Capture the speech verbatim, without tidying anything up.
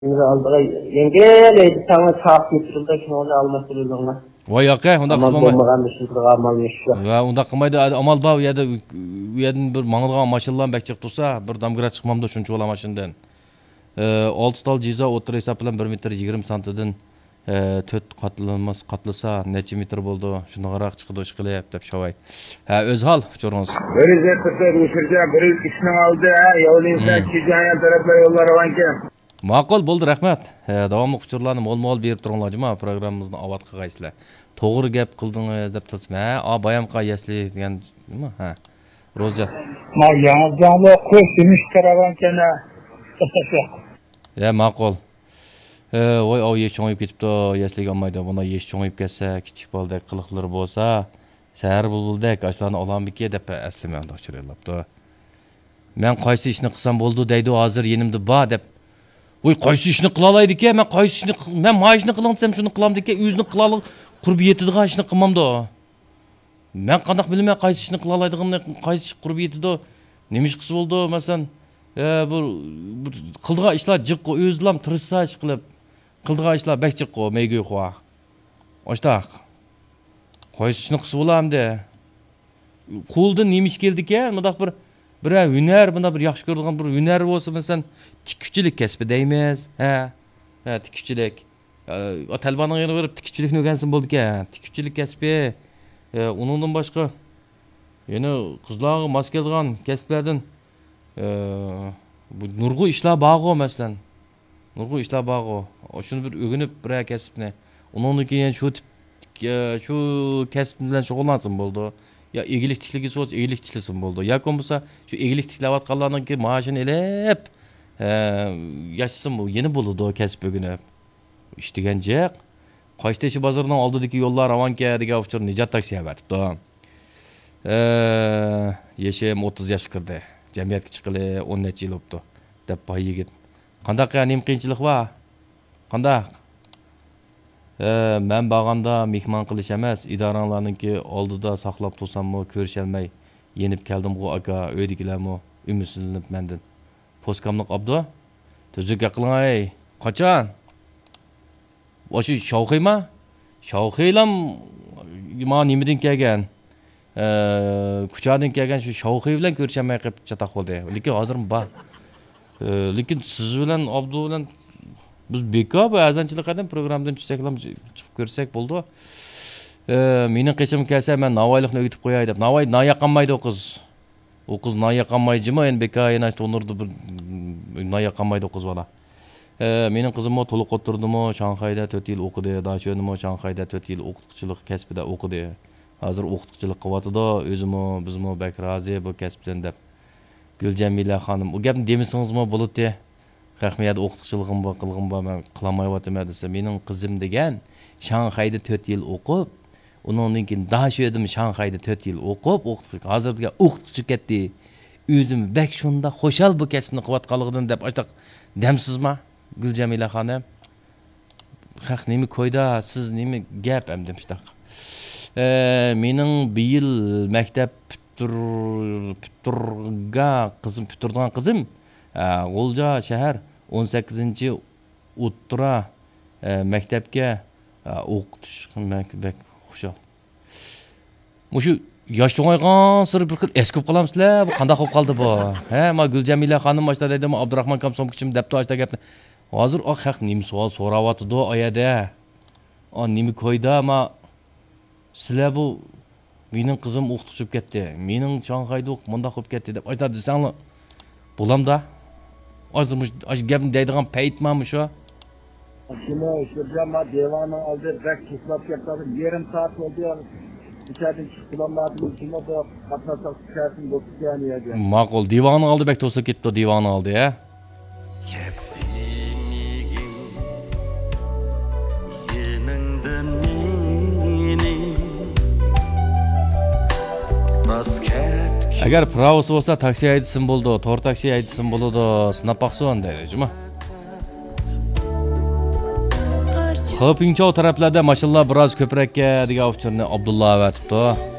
Şimdi aldığa yengeleydi sana çarp götürüldü ki onu alması lazım. Vay aka, onda Amal qismamay. bo'lmagan ishni amalga oshirdi. Va, unda qilmaydi. Amal bor, u yerda u yerdan bir mangilgan mashinlar bak chiqib tursa, bir damgara chiqmamda shuncha ola mashindan. olti tal jizo o'tir hisob bilan bir metr yigirma santidan to'rt qatlanmas qatlasa necha metr bo'ldi? Shuni qaraq chiqdi ish qilib deb shavay. Ha, o'z hol cho'rg'ingiz. Bir zepte uçurca bir işini aldı ha. Yolunsa çiğneyen taraflar yollar avanken. Ma'qul bo'ldi, rahmat. Davomli uchurlarni mo'l-mo'l berib turinglar, juma programmamizni avvat qilgaysizlar. To'g'ri gap qildingiz deb turibsiz. Ha, a bayamqa yasli degan nima? Ha. Ro'za. Ma yanzamı qo'shimish taravanken ha. Ya ma'qul. Voy, o yesh cho'ngib ketibdi, yasliga olmaydi. Bunda yesh cho'ngib ketsa, kichik boldek qiliqlari bo'lsa, sahar buldek ashlarni olambiki deb aslimay unda uchirayapti. Men qaysi ishni qilsam bo'ldi deydi, hozir yenimda bor deb. Voy, qaysi ishni qila olaydi-ki? Men qaysi ishni, men ma ishni qilaman desam, shuni qilamdi-ki, o'zini qilalik qurbi yetadigan ishni qilmamdi. Men qanday bilmay qaysi ishni qila oladiganini, qaysi ish qurbi yetadi? Nima ish qilsa bo'ldi, masalan, bu qildigan ishlar jiqqo, o'zlam tirishsa ish qilib, qildigan ishlar bek jiqqo, meygoy qo'ya. Ochtaq. Qaysi ishni qilsa bo'lamdi? Qo'ldan nima ish keldi-ki? Bundaq bir bir hunar, bunda bir yaxshi ko'rilgan bir hunar bo'lsa, masalan, tikuvchilik kasbi deymiz. Ha. Ha, tikuvchilik. Talbanning yana berib tikuvchilikni o'rgansin bo'ldi-ki. Tikuvchilik kasbi. Uningdan boshqa yana qizlarga mos keladigan kasblardan bu nurg'u ishlar bor, masalan. Nurg'u ishlar bor. Shuni bir o'rganib bir kasbni. Uningdan keyin shu shu kasb bilan shug'ullansin bo'ldi. Ya egilik tikligi so'z egilik tiklisin bo'ldi. Yoki bo'lmasa shu egilik tiklayotganlarning maoshini elib yashsin bu yeni bo'ladi kasb o'rganib. Ish degan jiq. Qaysi bozorning oldidagi yo'llar avanka degan uchur nijot taksi avatibdi. Yeshim o'ttiz yosh kirdi. Jamiyatga chiqili o'n necha yil o'tdi. Deb boy yigit. Qanday nim qiyinchilik bor? Qanday? Men bag'anda mehmon qilish emas, idoranglarningki oldida saqlab tursammi, ko'risholmay yenib keldim-ku aka, uydagilarmi umidsizlanib mendan. Poskamliq abdu. Tuzuk qiling, qachon? O'sha Shavxiymi? Shavxiylam ma nimadan kelgan? Kuchadan kelgan shu Shavxiy bilan ko'rishamay qilib chatoq bo'ldi. Lekin hozir bor. Lekin siz bilan Abdu bilan biz bekor bu azanchilikdan programmadan tushsaklam chiqib ko'rsak bo'ldi. Mening qechim kelsa men Navoiylikni o'gitib qo'yay deb. Navoiy na yaqanmaydi o qiz. O qiz na yaqanmayjimi? Endi bekor yana to'nirdi bir na yaqanmaydi o qiz bola. Mening qizimmi to'liq o'tirdimi, Shanxayda to'rt yil o'qidi, Dachonimi Shanxayda to'rt yil o'qituvchilik kasbida o'qidi. Hozir o'qituvchilik qilyapti-da, o'zimi, bizmi bak rozi bu kasbdan deb. Guljamila xonim, u gapni demisingizmi bo'ladi? Rahmiyat o'qituvchiligim bor, qilg'im bor, men qilmayapman desa, mening qizim degan Shanxayda to'rt yil o'qib, uningdan keyin Dachonimi Shanxayda to'rt yil o'qib, o'qituvchi, hozirga o'qituvchi ketdi. O'zim bak shunda xo'shal bu kasbni qilayotganligidan deb aytaq demsizmi? Guljamila xonim. Haq nima qo'yda, siz nima gap ham demishdaq. Mening bir yil maktab puturga qizim puturgan qizim G'ulja shahar o'n sakkizinchi o'ttira maktabga o'qitish qilmak xushal. Mushu yosh to'g'aygan sir bir xil eskib qolamsizlar, bu qanday qolib qoldi bu? Ha, ma Guljamila xonim boshda dedim, Abdurahmon Kamsomkichim debdi ochda gapni. Hozir o haq nima savol so'rayotdi oyada. O nima qo'yda, ma sizlar bu mening qizim o'qitib ketdi. Mening Shanxayda o'qib munda qilib ketdi deb aytadi desanglar. Bo'lamda? Hozir mush gapni deydigan paytmanmi shu? Shuni o'shirjama devoni oldi, bak kislab ketadi, yarim soat bo'ldi. İçeride çıkılanlardan içinde de katlasak çıkarsın dokuzgan yerden. Ma'qul, divani oldi bak to'sib ketdi, divani oldi ya. Agar pravosi bo'lsa taksi hayditsin bo'ldi, to'r taksi hayditsin bo'ladi, sinab baqsin deydi, juma. Ko'pincha taraflarda mashinalar biroz ko'prakka degan ofcherni Abdulla avatibdi.